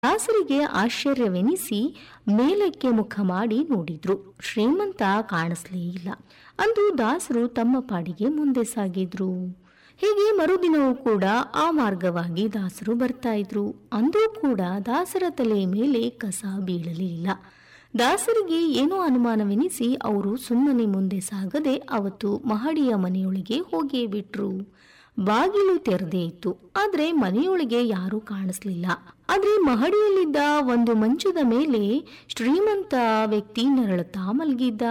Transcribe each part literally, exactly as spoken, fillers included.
ದಾಸರಿಗೆ ಆಶ್ಚರ್ಯವೆನಿಸಿ ಮೇಲಕ್ಕೆ ಮುಖ ಮಾಡಿ ನೋಡಿದ್ರು. ಶ್ರೀಮಂತ ಕಾಣಿಸ್ಲೇ ಇಲ್ಲ. ಅಂದು ದಾಸರು ತಮ್ಮ ಪಾಡಿಗೆ ಮುಂದೆ ಸಾಗಿದ್ರು. ಹೀಗೆ ಮರುದಿನವೂ ಕೂಡ ಆ ಮಾರ್ಗವಾಗಿ ದಾಸರು ಬರ್ತಾ ಇದ್ರು. ಅಂದೂ ಕೂಡ ದಾಸರ ತಲೆಯ ಮೇಲೆ ಕಸ ಬೀಳಲಿಲ್ಲ. ದಾಸರಿಗೆ ಏನೋ ಅನುಮಾನವೆನಿಸಿ ಅವರು ಸುಮ್ಮನೆ ಮುಂದೆ ಸಾಗದೆ ಅವತ್ತು ಮಹಡಿಯ ಮನೆಯೊಳಗೆ ಹೋಗೇ ಬಿಟ್ರು. ಬಾಗಿಲು ತೆರೆದೇ ಇತ್ತು, ಆದ್ರೆ ಮನೆಯೊಳಗೆ ಯಾರೂ ಕಾಣಿಸ್ಲಿಲ್ಲ. ಆದ್ರೆ ಮಹಡಿಯಲ್ಲಿದ್ದ ಒಂದು ಮಂಚದ ಮೇಲೆ ಶ್ರೀಮಂತ ವ್ಯಕ್ತಿ ನರಳುತ್ತಾ ಮಲಗಿದ್ದ.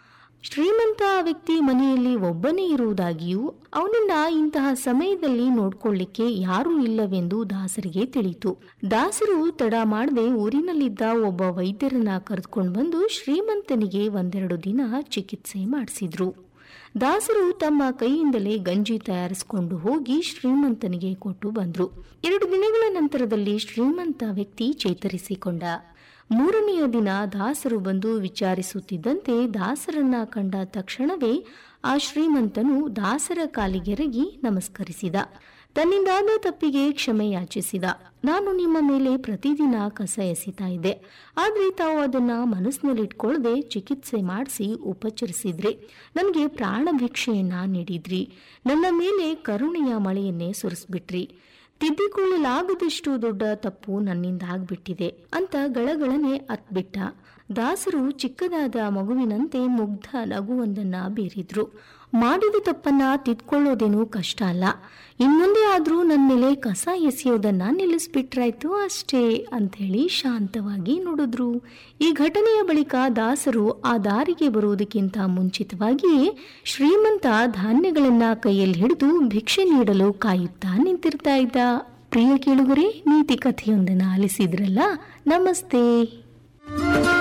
ಶ್ರೀಮಂತ ವ್ಯಕ್ತಿ ಮನೆಯಲ್ಲಿ ಒಬ್ಬನೇ ಇರುವುದಾಗಿಯೂ ಅವನನ್ನ ಇಂತಹ ಸಮಯದಲ್ಲಿ ನೋಡ್ಕೊಳ್ಳಿಕ್ಕೆ ಯಾರೂ ಇಲ್ಲವೆಂದು ದಾಸರಿಗೆ ತಿಳಿಯಿತು. ದಾಸರು ತಡ ಮಾಡದೆ ಊರಿನಲ್ಲಿದ್ದ ಒಬ್ಬ ವೈದ್ಯರನ್ನ ಕರೆದುಕೊಂಡು ಬಂದು ಶ್ರೀಮಂತನಿಗೆ ಒಂದೆರಡು ದಿನ ಚಿಕಿತ್ಸೆ ಮಾಡಿಸಿದ್ರು. ದಾಸರು ತಮ್ಮ ಕೈಯಿಂದಲೇ ಗಂಜಿ ತಯಾರಿಸಿಕೊಂಡು ಹೋಗಿ ಶ್ರೀಮಂತನಿಗೆ ಕೊಟ್ಟು ಬಂದ್ರು. ಎರಡು ದಿನಗಳ ನಂತರದಲ್ಲಿ ಶ್ರೀಮಂತ ವ್ಯಕ್ತಿ ಚೇತರಿಸಿಕೊಂಡ. ಮೂರನೆಯ ದಿನ ದಾಸರು ಬಂದು ವಿಚಾರಿಸುತ್ತಿದ್ದಂತೆ ದಾಸರನ್ನ ಕಂಡ ತಕ್ಷಣವೇ ಆ ಶ್ರೀಮಂತನು ದಾಸರ ಕಾಲಿಗೆರಗಿ ನಮಸ್ಕರಿಸಿದ. ತನ್ನಿಂದಾದ ತಪ್ಪಿಗೆ ಕ್ಷಮೆ ಯಾಚಿಸಿದ. ನಾನು ನಿಮ್ಮ ಮೇಲೆ ಪ್ರತಿದಿನ ಕಸ ಎಸಿತಾ ಇದ್ದೆ, ಆದ್ರೆ ತಾವು ಅದನ್ನ ಮನಸ್ಸಿನಲ್ಲಿಟ್ಕೊಳ್ಳದೆ ಚಿಕಿತ್ಸೆ ಮಾಡಿಸಿ ಉಪಚರಿಸಿದ್ರಿ. ನನಗೆ ಪ್ರಾಣ ಭಿಕ್ಷೆಯನ್ನ ನೀಡಿದ್ರಿ. ನನ್ನ ಮೇಲೆ ಕರುಣೆಯ ಮಳೆಯನ್ನೇ ಸುರಿಸ್ಬಿಟ್ರಿ. ತಿದ್ದಿಕೊಳ್ಳಲಾಗದಷ್ಟು ದೊಡ್ಡ ತಪ್ಪು ನನ್ನಿಂದ ಆಗ್ಬಿಟ್ಟಿದೆ ಅಂತ ಗಳಗಳನೆ ಅತ್ಬಿಟ್ಟ. ದಾಸರು ಚಿಕ್ಕದಾದ ಮಗುವಿನಂತೆ ಮುಗ್ಧ ನಗುವೊಂದನ್ನ ಬೀರಿದ್ರು. ಮಾಡಿದ ತಪ್ಪನ್ನ ತಿದ್ಕೊಳ್ಳೋದೇನು ಕಷ್ಟ ಅಲ್ಲ, ಇನ್ಮುಂದೆ ಆದ್ರೂ ನನ್ನ ಮೇಲೆ ಕಸ ಎಸೆಯೋದನ್ನ ನಿಲ್ಲಿಸ್ಬಿಟ್ರಾಯ್ತು ಅಷ್ಟೇ ಅಂಥೇಳಿ ಶಾಂತವಾಗಿ ನೋಡಿದ್ರು. ಈ ಘಟನೆಯ ಬಳಿಕ ದಾಸರು ಆ ದಾರಿಗೆ ಬರುವುದಕ್ಕಿಂತ ಮುಂಚಿತವಾಗಿಯೇ ಶ್ರೀಮಂತ ಧಾನ್ಯಗಳನ್ನ ಕೈಯಲ್ಲಿ ಹಿಡಿದು ಭಿಕ್ಷೆ ನೀಡಲು ಕಾಯುತ್ತಾ ನಿಂತಿರ್ತಾ ಇದ್ದ. ಪ್ರಿಯ ಕೇಳುಗರೆ, ನೀತಿ ಕಥೆಯೊಂದನ್ನು ಆಲಿಸಿದ್ರಲ್ಲ. ನಮಸ್ತೆ.